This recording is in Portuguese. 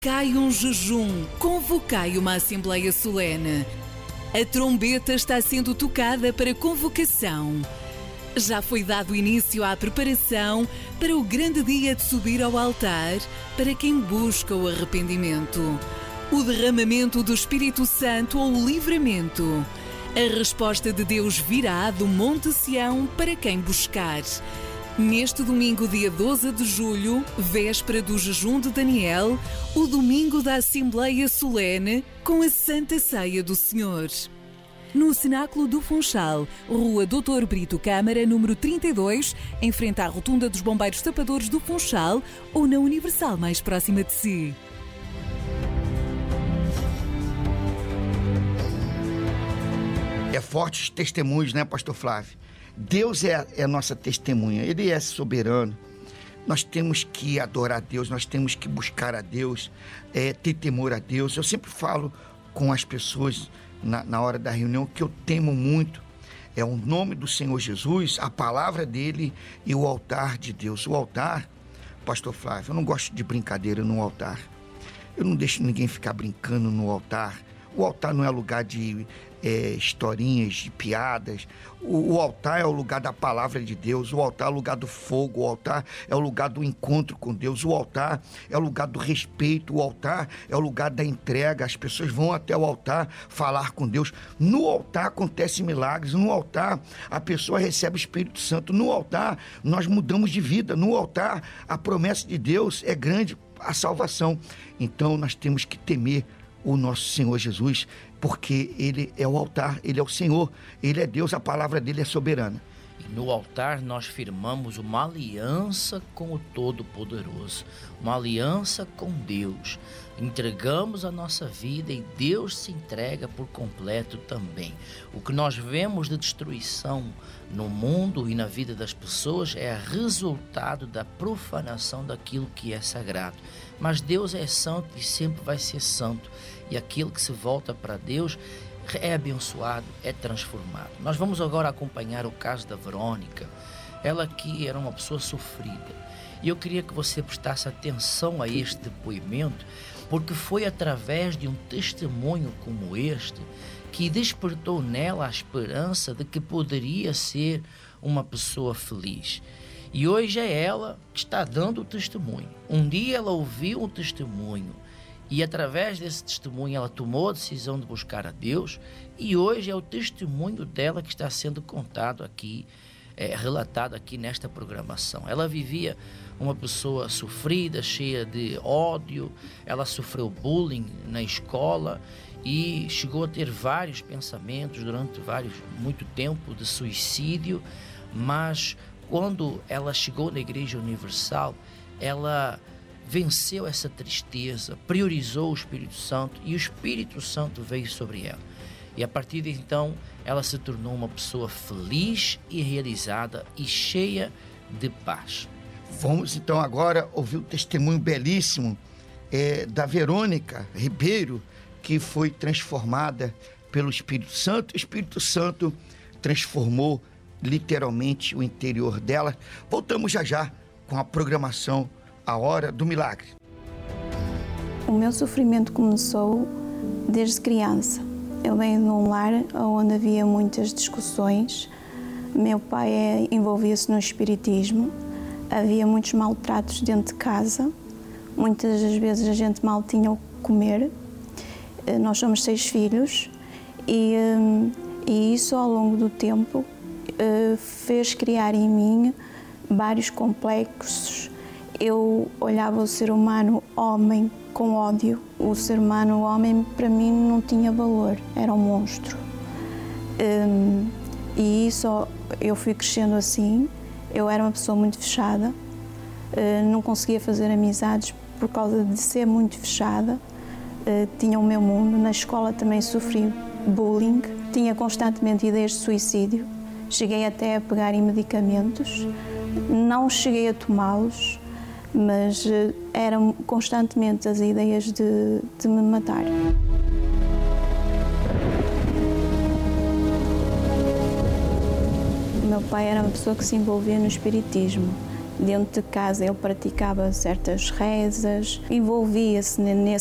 Cai um jejum, convocai uma Assembleia Solene. A trombeta está sendo tocada para convocação. Já foi dado início à preparação para o grande dia de subir ao altar para quem busca o arrependimento, o derramamento do Espírito Santo ou o livramento. A resposta de Deus virá do Monte Sião para quem buscar. Neste domingo, dia 12 de julho, véspera do jejum de Daniel, o domingo da Assembleia Solene com a Santa Ceia do Senhor. No Cenáculo do Funchal, Rua Doutor Brito Câmara, número 32, em frente à Rotunda dos Bombeiros Tapadores do Funchal ou na Universal mais próxima de si. É fortes testemunhos, né, Pastor Flávio? Deus é a nossa testemunha, Ele é soberano. Nós temos que adorar a Deus, nós temos que buscar a Deus, ter temor a Deus. Eu sempre falo com as pessoas na hora da reunião que eu temo muito. É o nome do Senhor Jesus, a palavra dEle e o altar de Deus. O altar, Pastor Flávio, eu não gosto de brincadeira no altar. Eu não deixo ninguém ficar brincando no altar. O altar não é lugar de historinhas, de piadas. O altar é o lugar da palavra de Deus. O altar é o lugar do fogo. O altar é o lugar do encontro com Deus. O altar é o lugar do respeito. O altar é o lugar da entrega. As pessoas vão até o altar falar com Deus. No altar acontecem milagres. No altar a pessoa recebe o Espírito Santo. No altar nós mudamos de vida. No altar a promessa de Deus é grande, a salvação. Então nós temos que temer o nosso Senhor Jesus, porque Ele é o altar, Ele é o Senhor, Ele é Deus, a palavra dEle é soberana. E no altar nós firmamos uma aliança com o Todo-Poderoso, uma aliança com Deus. Entregamos a nossa vida e Deus se entrega por completo também. O que nós vemos de destruição no mundo e na vida das pessoas é resultado da profanação daquilo que é sagrado. Mas Deus é santo e sempre vai ser santo. E aquilo que se volta para Deus é abençoado, é transformado. Nós vamos agora acompanhar o caso da Verônica. Ela aqui era uma pessoa sofrida. E eu queria que você prestasse atenção a este depoimento, porque foi através de um testemunho como este que despertou nela a esperança de que poderia ser uma pessoa feliz. E hoje é ela que está dando o testemunho. Um dia ela ouviu um testemunho e através desse testemunho ela tomou a decisão de buscar a Deus, e hoje é o testemunho dela que está sendo contado aqui, relatado aqui nesta programação. Ela vivia uma pessoa sofrida, cheia de ódio, ela sofreu bullying na escola e chegou a ter vários pensamentos durante muito tempo de suicídio, mas quando ela chegou na Igreja Universal, ela venceu essa tristeza, priorizou o Espírito Santo e o Espírito Santo veio sobre ela. E a partir de então, ela se tornou uma pessoa feliz e realizada e cheia de paz. Vamos então agora ouvir o testemunho belíssimo da Verônica Ribeiro, que foi transformada pelo Espírito Santo. O Espírito Santo transformou literalmente o interior dela. Voltamos já com a programação A Hora do Milagre. O meu sofrimento começou desde criança. Eu venho de um lar onde havia muitas discussões. Meu pai envolvia-se no espiritismo. Havia muitos maltratos dentro de casa. Muitas das vezes a gente mal tinha o que comer. Nós somos 6 filhos e isso ao longo do tempo fez criar em mim vários complexos. Eu olhava o ser humano homem com ódio. O ser humano homem para mim não tinha valor, era um monstro. E isso eu fui crescendo assim. Eu era uma pessoa muito fechada, não conseguia fazer amizades por causa de ser muito fechada. Tinha o meu mundo. Na escola também sofri bullying, tinha constantemente ideias de suicídio. Cheguei até a pegar em medicamentos, não cheguei a tomá-los, mas eram constantemente as ideias de me matar. O meu pai era uma pessoa que se envolvia no espiritismo Dentro de casa ele praticava certas rezas, envolvia-se nesse